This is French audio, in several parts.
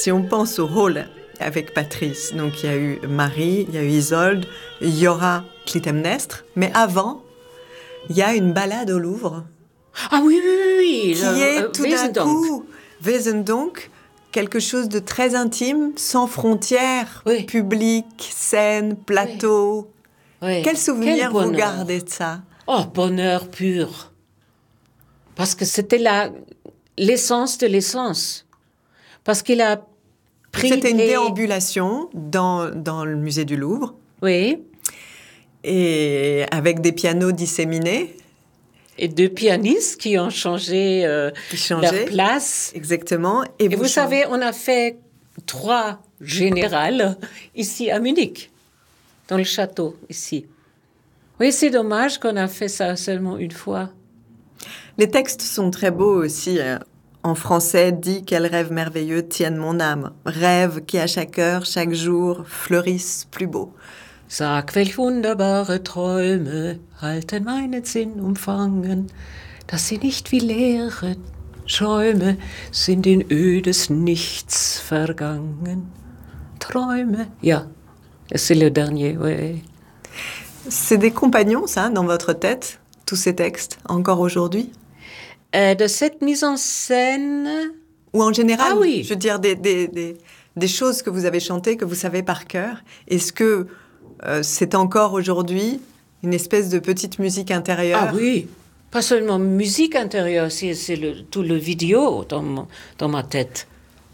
Si on pense au rôle avec Patrice, donc il y a eu Marie, il y a eu Isolde, il y aura Clytemnestre, mais avant, il y a une balade au Louvre. Ah oui, oui, oui. Qui est tout d'un coup, Wesendonck, quelque chose de très intime, sans frontières, oui. Public, scène, plateau. Oui. Quel souvenir vous gardez de ça? Oh, bonheur pur. Parce que c'était l'essence de l'essence. Parce qu'il a pris... C'était une déambulation dans le musée du Louvre. Oui. Et avec des pianos disséminés. Et deux pianistes qui ont changé leur place. Exactement. Et vous savez, on a fait 3 générales ici à Munich, dans le château, ici. Oui, c'est dommage qu'on a fait ça seulement une fois. Les textes sont très beaux aussi. En français, dit quel rêve merveilleux tienne mon âme. Rêve qui à chaque heure, chaque jour, fleurissent plus beau. Sag, welch wunderbare Träume halten meinen Sinn umfangen, dass sie nicht wie leere Träume sind in ödes Nichts vergangen. Träume, ja, c'est le dernier, oui. C'est des compagnons, ça, dans votre tête, tous ces textes, encore aujourd'hui? De cette mise en scène... Ou en général, ah, oui. Je veux dire, des choses que vous avez chantées, que vous savez par cœur. Est-ce que c'est encore aujourd'hui une espèce de petite musique intérieure? Ah oui, pas seulement musique intérieure, c'est tout le vidéo dans ma tête.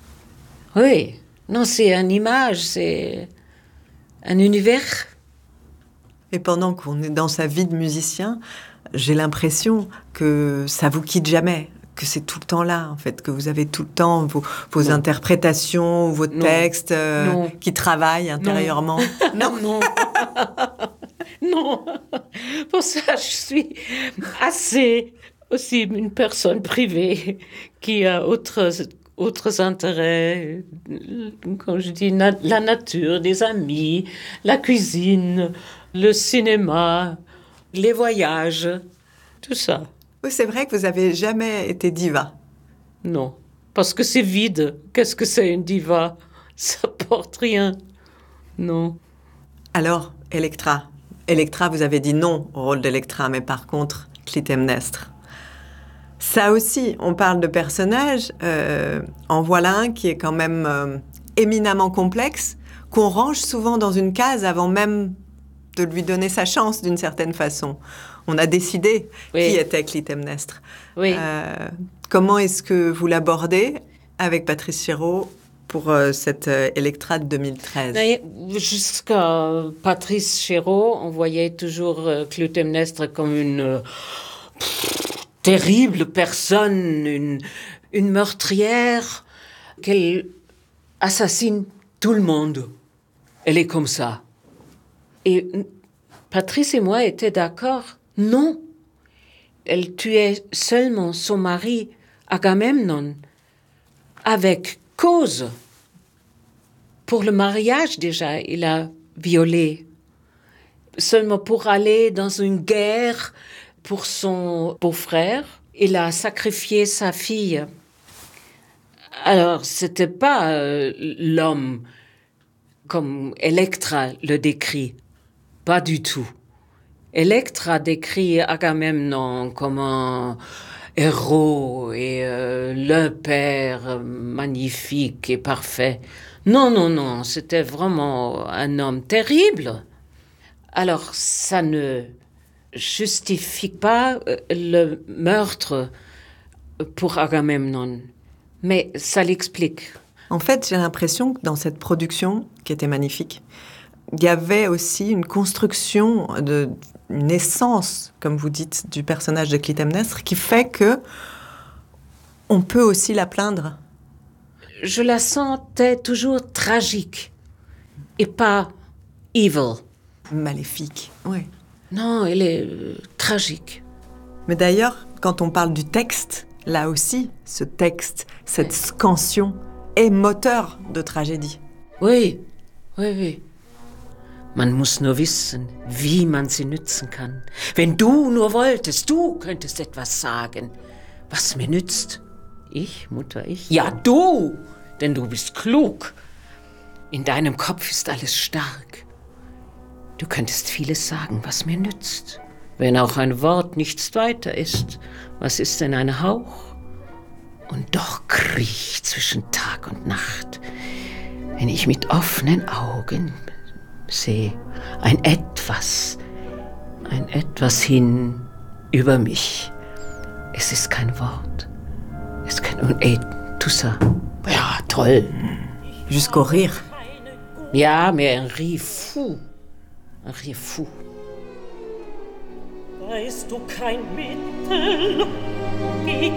Oui, non, c'est une image, c'est un univers. Et pendant qu'on est dans sa vie de musicien, j'ai l'impression que ça vous quitte jamais, que c'est tout le temps là, en fait, que vous avez tout le temps vos interprétations, vos textes qui travaillent intérieurement. Non, non. Non. Pour ça, je suis assez aussi une personne privée qui a autres intérêts, comme je dis, la nature, des amis, la cuisine, le cinéma, les voyages, tout ça. Oui, c'est vrai que vous n'avez jamais été diva. Non, parce que c'est vide. Qu'est-ce que c'est une diva? Ça porte rien. Non. Alors, Electra. Electra, vous avez dit non au rôle d'Electra, mais par contre, Clytemnestre. Ça aussi, on parle de personnages. En voilà un qui est quand même éminemment complexe, qu'on range souvent dans une case avant même de lui donner sa chance d'une certaine façon. On a décidé qui était Clytemnestre. Oui. Comment est-ce que vous l'abordez avec Patrice Chéreau pour cette Electra de 2013? Jusqu'à Patrice Chéreau, on voyait toujours Clytemnestre comme une terrible personne, une meurtrière, qu'elle assassine tout le monde. Elle est comme ça. Et Patrice et moi étaient d'accord. Non, elle tuait seulement son mari, Agamemnon, avec cause. Pour le mariage déjà, il a violé. Seulement pour aller dans une guerre pour son beau-frère, il a sacrifié sa fille. Alors, c'était pas l'homme comme Electra le décrit. Pas du tout. Electra décrit Agamemnon comme un héros et le père magnifique et parfait. Non, non, non, c'était vraiment un homme terrible. Alors, ça ne justifie pas le meurtre pour Agamemnon, mais ça l'explique. En fait, j'ai l'impression que dans cette production, qui était magnifique, il y avait aussi une construction, une essence, comme vous dites, du personnage de Clytemnestre, qui fait que on peut aussi la plaindre. Je la sentais toujours tragique et pas evil. Maléfique, oui. Non, elle est tragique. Mais d'ailleurs, quand on parle du texte, là aussi, ce texte, cette scansion, est moteur de tragédie. Oui, oui, oui. Man muss nur wissen, wie man sie nützen kann. Wenn du nur wolltest, du könntest etwas sagen, was mir nützt. Ich, Mutter, ich? Ja, du! denn du bist klug. In deinem Kopf ist alles stark. Du könntest vieles sagen, was mir nützt. Wenn auch ein Wort nichts weiter ist, was ist denn ein Hauch? Und doch kriech zwischen Tag und Nacht, wenn ich mit offenen Augen sehe, ein Etwas hin über mich. Es ist kein Wort. Es kann tout ça. Ja, toll. Jusqu'au rire. Ja, mais un rire fou. Un rire fou. Weißt du kein Mittel gegen